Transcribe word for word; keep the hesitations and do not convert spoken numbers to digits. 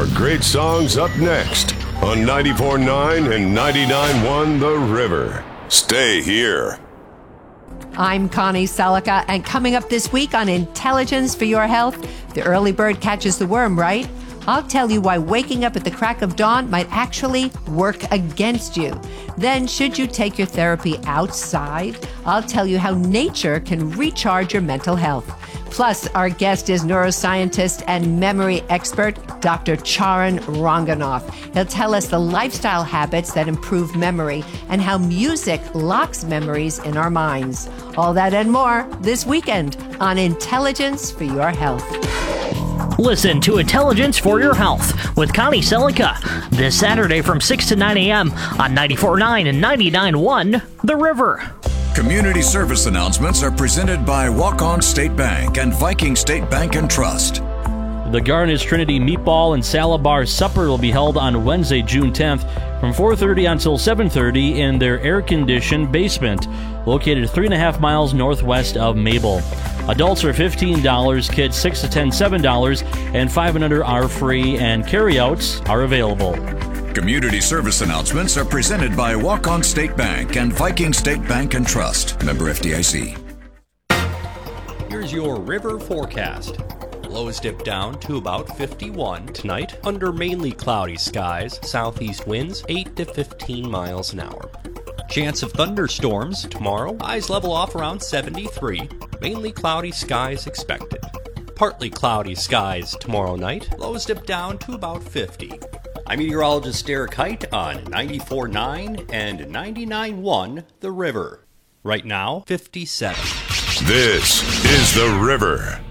more great songs up next on ninety-four point nine and ninety-nine point one The River. Stay here. I'm Connie Selica, and coming up this week on Intelligence for Your Health, the early bird catches the worm, right? I'll tell you why waking up at the crack of dawn might actually work against you. Then, should you take your therapy outside? I'll tell you how nature can recharge your mental health. Plus, our guest is neuroscientist and memory expert, Doctor Charan Ranganath. He'll tell us the lifestyle habits that improve memory and how music locks memories in our minds. All that and more this weekend on Intelligence for Your Health. Listen to Intelligence for Your Health with Connie Selica this Saturday from six to nine a.m. on ninety-four point nine and ninety-nine point one The River. Community service announcements are presented by Walk-On State Bank and Viking State Bank and Trust. The Garnet's Trinity Meatball and Salad Bar Supper will be held on Wednesday, June tenth from four thirty until seven thirty in their air-conditioned basement, located three and a half miles northwest of Mabel. Adults are fifteen dollars, kids six to ten, seven dollars, and five and under are free, and carryouts are available. Community service announcements are presented by Walk-On State Bank and Viking State Bank and Trust. Member F D I C. Here's your river forecast. Lows dip down to about fifty-one tonight under mainly cloudy skies, southeast winds eight to fifteen miles an hour. Chance of thunderstorms tomorrow, highs level off around seventy-three, mainly cloudy skies expected. Partly cloudy skies tomorrow night, lows dip down to about fifty. I'm meteorologist Derek Height on ninety-four point nine and ninety-nine point one The River. Right now, fifty-seven. This is The River.